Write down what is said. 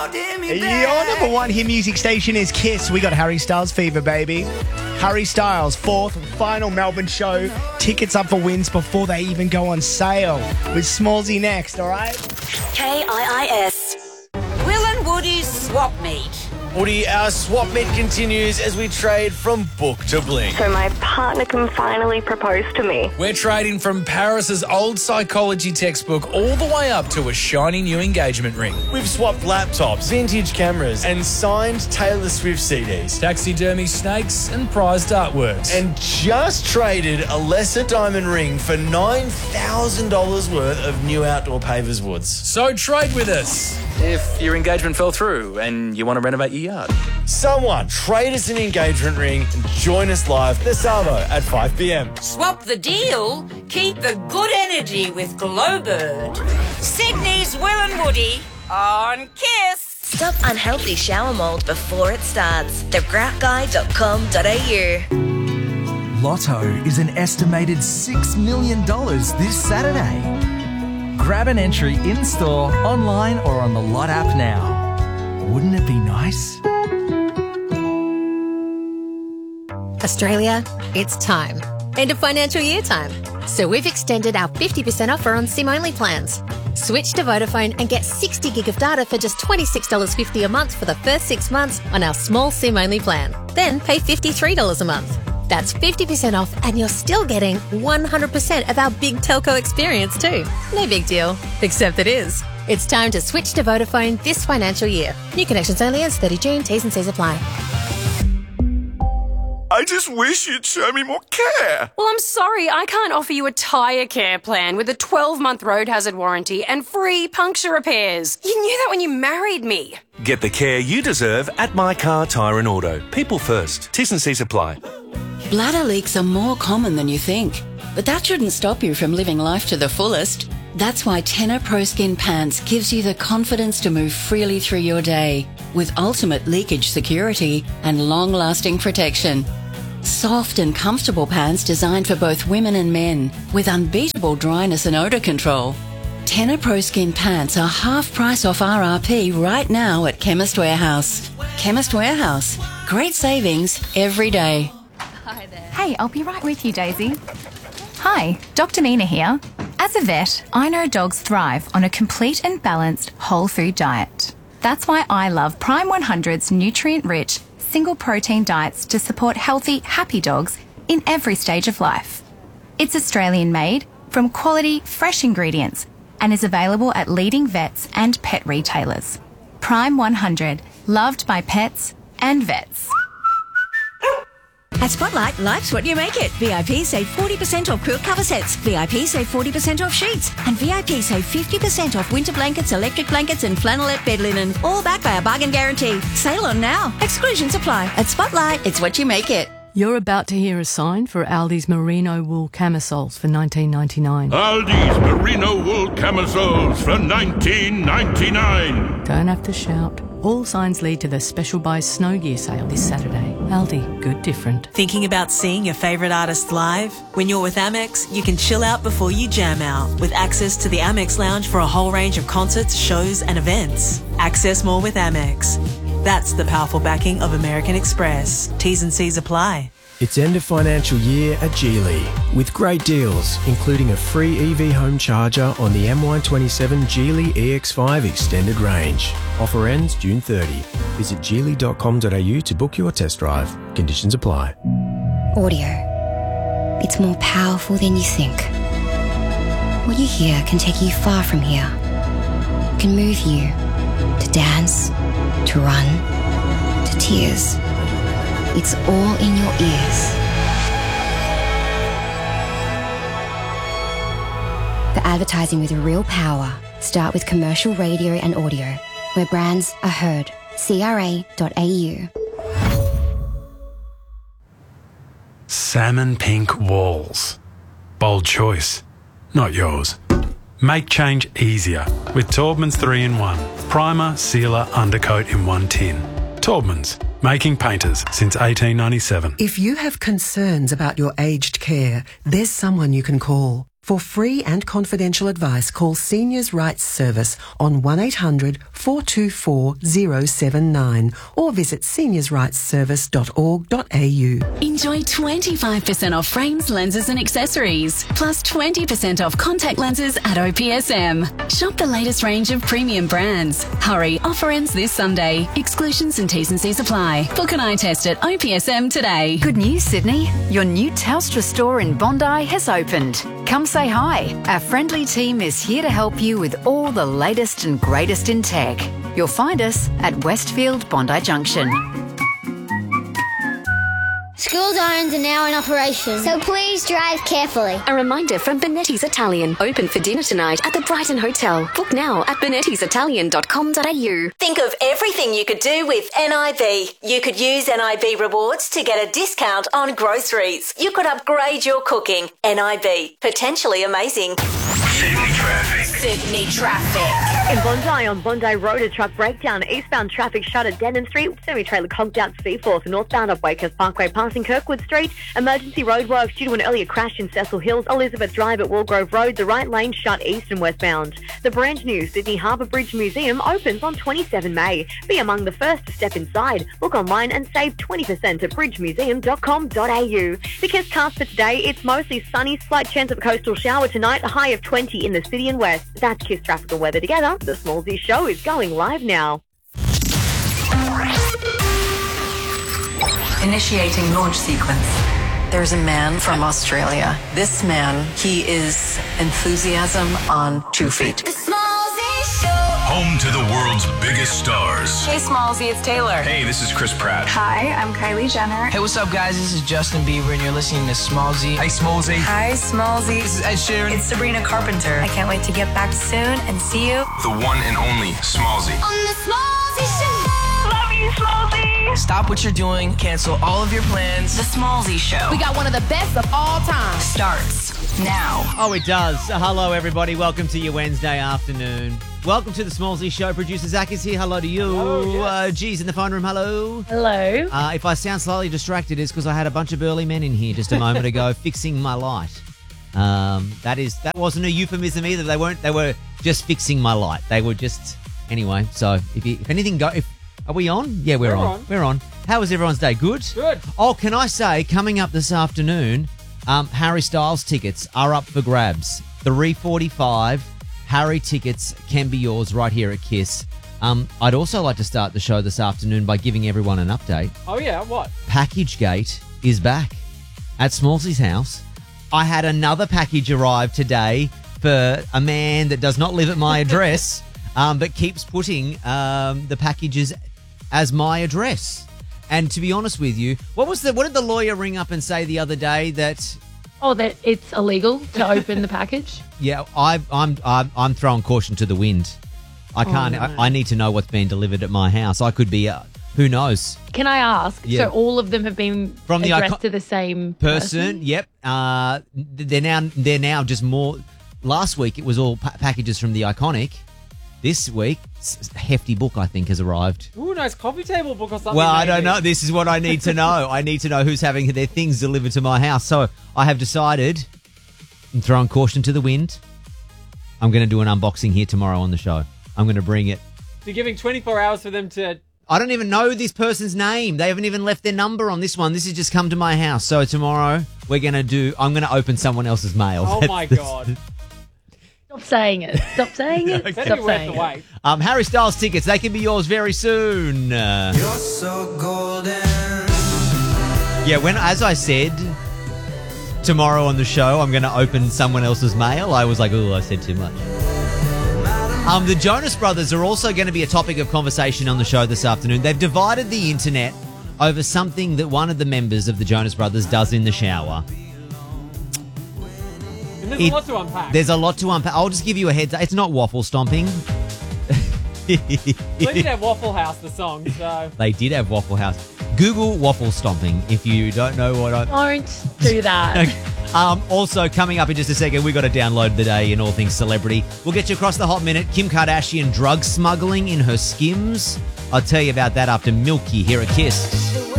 Your number one hit music station is Kiss. We got Harry Styles fever, baby. Harry Styles, fourth and final Melbourne show. Tickets up for wins before they even go on sale. With Smallsy next, all right? KIIS. Will and Woody's swap meet. Woody, our swap meet continues as we trade from book to bling. So my partner can finally propose to me. We're trading from Paris's old psychology textbook all the way up to a shiny new engagement ring. We've swapped laptops, vintage cameras, and signed Taylor Swift CDs. Taxidermy snakes and prized artworks. And just traded a lesser diamond ring for $9,000 worth of new outdoor pavers woods. So trade with us. If your engagement fell through and you want to renovate your yard. Someone trade us an engagement ring and join us live this Savo at 5 p.m. Swap the deal. Keep the good energy with Glowbird. Sydney's Will and Woody on Kiss. Stop unhealthy shower mould before it starts. thegratguy.com.au. Lotto is an estimated $6 million this Saturday. Grab an entry in-store, online or on the Lot app now. Wouldn't it be nice? Australia, it's time. End of financial year time. So we've extended our 50% offer on SIM-only plans. Switch to Vodafone and get 60 gig of data for just $26.50 a month for the first 6 months on our small SIM-only plan. Then pay $53 a month. That's 50% off and you're still getting 100% of our big telco experience too. No big deal, except it is. It's time to switch to Vodafone this financial year. New connections only ends 30 June. T's and C's apply. I just wish you'd show me more care. Well, I'm sorry, I can't offer you a tyre care plan with a 12-month road hazard warranty and free puncture repairs. You knew that when you married me. Get the care you deserve at My Car Tyre and Auto. People first. T's and C's apply. Bladder leaks are more common than you think, but that shouldn't stop you from living life to the fullest. That's why Tenor Pro Skin Pants gives you the confidence to move freely through your day with ultimate leakage security and long-lasting protection. Soft and comfortable pants designed for both women and men with unbeatable dryness and odour control. Tenor Pro Skin Pants are half price off RRP right now at Chemist Warehouse. Chemist Warehouse. Great savings every day. Hi there. Hey, I'll be right with you, Daisy. Hi, Dr. Nina here. As a vet, I know dogs thrive on a complete and balanced whole food diet. That's why I love Prime 100's nutrient-rich, single-protein diets to support healthy, happy dogs in every stage of life. It's Australian-made, from quality, fresh ingredients, and is available at leading vets and pet retailers. Prime 100, loved by pets and vets. At Spotlight, life's what you make it. VIP save 40% off quilt cover sets. VIP save 40% off sheets. And VIP save 50% off winter blankets, electric blankets and flannelette bed linen. All backed by a bargain guarantee. Sale on now. Exclusions apply. At Spotlight, it's what you make it. You're about to hear a sign for Aldi's merino wool camisoles for $19.99. Aldi's merino wool camisoles for $19.99. Don't have to shout. All signs lead to the special buy snow gear sale this Saturday. Aldi, good different. Thinking about seeing your favourite artists live? When you're with Amex, you can chill out before you jam out with access to the Amex Lounge for a whole range of concerts, shows and events. Access more with Amex. That's the powerful backing of American Express. T's and C's apply. It's end of financial year at Geely with great deals, including a free EV home charger on the MY27 Geely EX5 extended range. Offer ends June 30. Visit geely.com.au to book your test drive. Conditions apply. Audio. It's more powerful than you think. What you hear can take you far from here. It can move you to dance, to run, to tears. It's all in your ears. For advertising with real power, start with commercial radio and audio, where brands are heard. CRA.au. Salmon pink walls. Bold choice, not yours. Make change easier with Taubman's 3-in-1. Primer, sealer, undercoat in one tin. Taubman's, making painters since 1897. If you have concerns about your aged care, there's someone you can call. For free and confidential advice, call Seniors Rights Service on 1800 424 079 or visit seniorsrightsservice.org.au. Enjoy 25% off frames, lenses and accessories, plus 20% off contact lenses at OPSM. Shop the latest range of premium brands. Hurry, offer ends this Sunday. Exclusions and T's and C's apply. Book an eye test at OPSM today. Good news, Sydney. Your new Telstra store in Bondi has opened. Come say hi. Our friendly team is here to help you with all the latest and greatest in tech. You'll find us at Westfield Bondi Junction. School sirens are now in operation, so please drive carefully. A reminder from Benetti's Italian. Open for dinner tonight at the Brighton Hotel. Book now at benettisitalian.com.au. Think of everything you could do with NIB. You could use NIB rewards to get a discount on groceries. You could upgrade your cooking. NIB. Potentially amazing. Sydney traffic. Sydney traffic. In Bondi, on Bondi Road, a truck breakdown. Eastbound traffic shut at Denham Street. Semi-trailer conked out Seaforth. Northbound up Wakehurst Parkway passing Kirkwood Street. Emergency roadworks due to an earlier crash in Cecil Hills. Elizabeth Drive at Walgrove Road. The right lane shut east and westbound. The brand new Sydney Harbour Bridge Museum opens on 27 May. Be among the first to step inside. Book online and save 20% at bridgemuseum.com.au. The Kiss cast for today, it's mostly sunny. Slight chance of a coastal shower tonight. A high of 20 in the city and west. That's Kiss traffic and weather together. The Smallsy Show is going live now. Initiating launch sequence. There's a man from Australia. This man, he is enthusiasm on 2 feet. The Smallsy Show. Home to the world's biggest stars. Hey, Smallsy, it's Taylor. Hey, this is Chris Pratt. Hi, I'm Kylie Jenner. Hey, what's up, guys? This is Justin Bieber, and you're listening to Smallsy. Hey, Smallsy. Hi, Smallsy. This is Ed Sheeran. It's Sabrina Carpenter. I can't wait to get back soon and see you. The one and only Smallsy. On the Smallsy Show. Love you, Smallsy. Stop what you're doing. Cancel all of your plans. The Smallsy Show. We got one of the best of all time. Starts now. Oh, it does. Hello, everybody. Welcome to your Wednesday afternoon. Welcome to the Smallsy Show. Producer Zach is here. Hello to you. Hello, G's in the phone room. Hello. Hello. If I sound slightly distracted, it's because I had a bunch of burly men in here just a moment ago fixing my light. That wasn't a euphemism either. They were just fixing my light. They were just anyway. So if anything are we on? Yeah, we're on. We're on. How was everyone's day? Good. Good. Oh, can I say, coming up this afternoon, Harry Styles tickets are up for grabs. 3:45. Harry tickets can be yours right here at Kiss. I'd also like to start the show this afternoon by giving everyone an update. Oh, yeah, what? Package Gate is back at Smallsy's house. I had another package arrive today for a man that does not live at my address, but keeps putting the packages as my address. And to be honest with you, what did the lawyer ring up and say the other day that? Oh, that it's illegal to open the package? Yeah, I'm throwing caution to the wind. I can't. No. I need to know what's being delivered at my house. I could be. Who knows? Can I ask? Yeah. So all of them have been From the addressed to the same person? Yep. They're now just more. Last week it was all packages from the Iconic. This week, a hefty book I think has arrived. Ooh, nice coffee table book or something. Well, I don't know. This is what I need to know. I need to know who's having their things delivered to my house. So I have decided, I'm throwing caution to the wind. I'm going to do an unboxing here tomorrow on the show. I'm going to bring it. You're giving 24 hours for them to... I don't even know this person's name. They haven't even left their number on this one. This has just come to my house. So tomorrow I'm going to open someone else's mail. Oh, my God. Stop saying it. Stop saying it. Okay. Stop saying it. Harry Styles tickets, they can be yours very soon. You're so golden. Yeah, as I said, tomorrow on the show, I'm going to open someone else's mail. I was like, oh, I said too much. The Jonas Brothers are also going to be a topic of conversation on the show this afternoon. They've divided the internet over something that one of the members of the Jonas Brothers does in the shower. And there's a lot to unpack. There's a lot to unpack. I'll just give you a heads up. It's not waffle stomping. They did have Waffle House, the song, so... They did have Waffle House. Google waffle stomping if you don't know what Don't do that. Also, coming up in just a second, we got to download the day in all things celebrity. We'll get you across the hot minute. Kim Kardashian drug smuggling in her Skims. I'll tell you about that after Milky here at Kiss.